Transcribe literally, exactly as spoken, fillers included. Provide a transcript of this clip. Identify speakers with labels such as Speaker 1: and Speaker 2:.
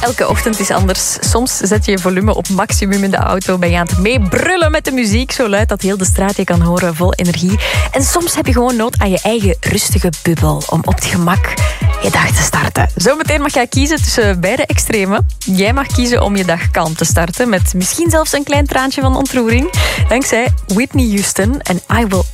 Speaker 1: Elke ochtend is anders. Soms zet je je volume op maximum in de auto. Ben je aan het meebrullen met de muziek. Zo luid dat heel de straat je kan horen, vol energie. En soms heb je gewoon nood aan je eigen rustige bubbel. Om op het gemak je dag te starten. Zometeen mag jij kiezen tussen beide extremen. Jij mag kiezen om je dag kalm te starten. Met misschien zelfs een klein traantje van ontroering. Dankzij Whitney Houston en I Will